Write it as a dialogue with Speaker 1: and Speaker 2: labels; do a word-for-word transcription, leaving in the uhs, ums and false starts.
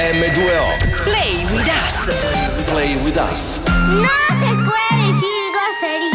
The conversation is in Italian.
Speaker 1: emme due o.
Speaker 2: Play with us.
Speaker 1: Play with us.
Speaker 3: No se puede decir grosería.